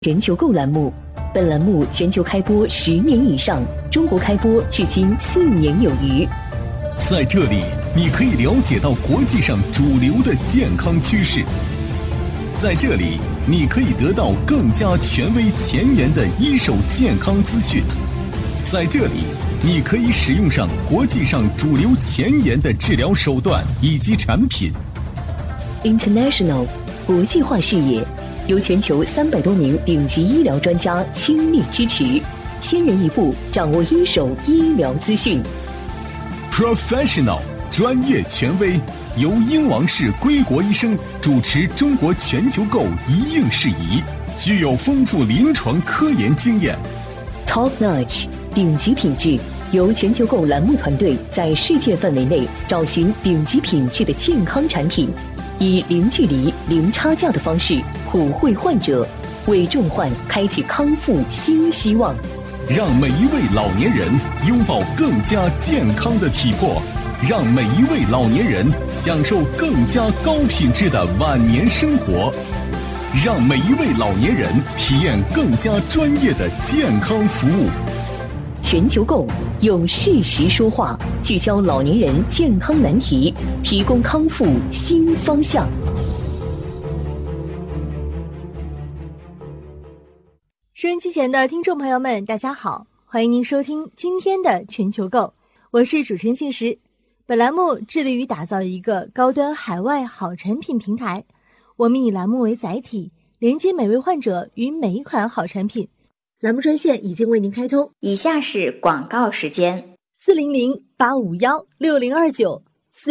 全球购栏目，本栏目全球开播10年以上，中国开播至今4年有余。 在这里，你可以了解到国际上主流的健康趋势。在这里，你可以得到更加权威前沿的一手健康资讯。在这里，你可以使用上国际上主流前沿的治疗手段以及产品。 International 国际化视野，由全球300多名顶级医疗专家倾力支持，先人一步掌握一手医疗资讯。 Professional 专业权威，由英王氏归国医生主持中国全球购一应事宜，具有丰富临床科研经验。 Top Notch 顶级品质，由全球购栏目团队在世界范围内找寻顶级品质的健康产品，以零距离、零差价的方式普惠患者，为重患开启康复新希望。 让每一位老年人拥抱更加健康的体魄，让每一位老年人享受更加高品质的晚年生活，让每一位老年人体验更加专业的健康服务。 全球购用事实说话，聚焦老年人健康难题，提供康复新方向。 收音机前的听众朋友们，大家好，欢迎您收听今天的全球购，我是主持人庆石。本栏目致力于打造一个高端海外好产品平台，我们以栏目为载体，连接每位患者与每一款好产品。栏目专线已经为您开通， 以下是广告时间 ：400-851-6029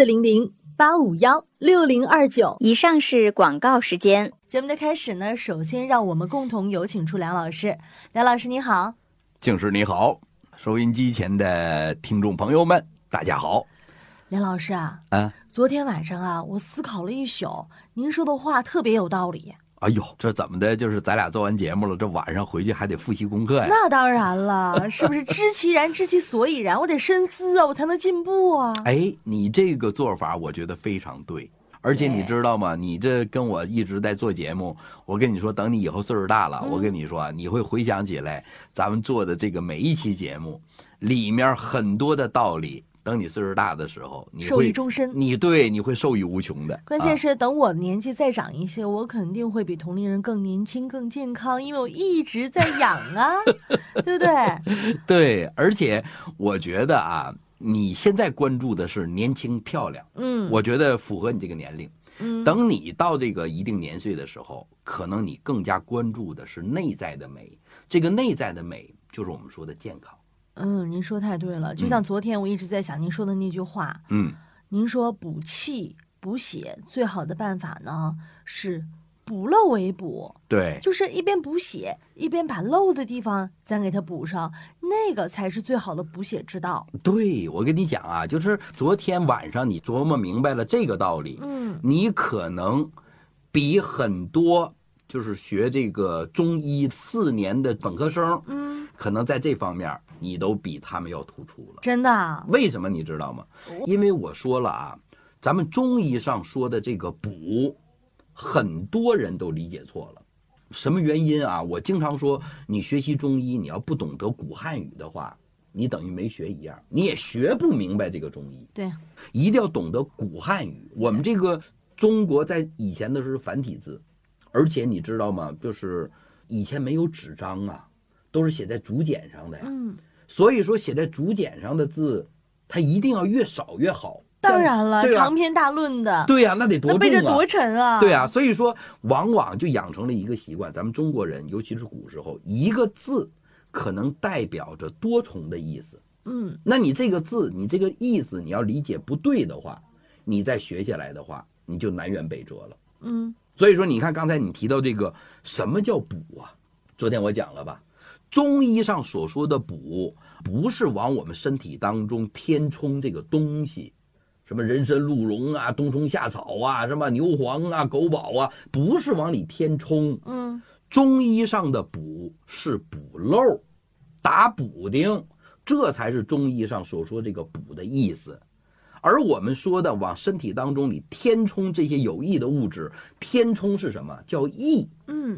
400-851-6029。 以上是广告时间。 节目的开始呢，首先让我们共同有请出梁老师。梁老师你好。 静师你好，收音机前的听众朋友们大家好。 梁老师啊，昨天晚上啊，我思考了一宿，您说的话特别有道理。 哎呦，这怎么的？就是咱俩做完节目了，这晚上回去还得复习功课呀？ 那当然了，是不是知其然知其所以然？我得深思啊，我才能进步啊。 哎，你这个做法我觉得非常对，而且你知道吗？你这跟我一直在做节目，我跟你说，等你以后岁数大了，我跟你说，你会回想起来咱们做的这个每一期节目里面很多的道理。等你岁数大的时候，你会受益终身。 你会受益无穷的。 关键是等我年纪再长一些，我肯定会比同龄人更年轻、更健康，因为我一直在养啊，对不对？ 对，而且我觉得啊，你现在关注的是年轻漂亮，我觉得符合你这个年龄。等你到这个一定年岁的时候，可能你更加关注的是内在的美。这个内在的美，就是我们说的健康。 您说太对了，就像昨天我一直在想您说的那句话，您说补气补血最好的办法呢是补漏为补， 对， 就是一边补血一边把漏的地方咱给它补上，那个才是最好的补血之道。 对，我跟你讲啊，就是昨天晚上你琢磨明白了这个道理，你可能比很多就是学这个中医4年的本科生，可能在这方面你都比他们要突出了。 真的？ 为什么你知道吗？因为我说了啊，咱们中医上说的这个补，很多人都理解错了。什么原因啊？我经常说，你学习中医，你要不懂得古汉语的话，你等于没学一样，你也学不明白这个中医。 对， 一定要懂得古汉语。我们这个中国在以前的是繁体字，而且你知道吗？就是以前没有纸张啊，都是写在竹简上的呀。所以说写在竹简上的字，它一定要越少越好。 当然了，长篇大论的。 对呀，那得多重啊， 背着多沉啊。 对啊，所以说往往就养成了一个习惯，咱们中国人，尤其是古时候，一个字可能代表着多重的意思。那你这个字，你这个意思，你要理解不对的话，你再学下来的话，你就南辕北辙了。所以说你看刚才你提到这个什么叫补啊？昨天我讲了吧，中医上所说的补，不是往我们身体当中填充这个东西，什么人参鹿茸啊、冬虫夏草啊、什么牛黄啊、狗宝啊，不是往里填充。中医上的补是补漏、打补丁，这才是中医上所说这个补的意思。而我们说的往身体当中里填充这些有益的物质，填充是什么？叫益。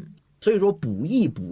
所以说补益补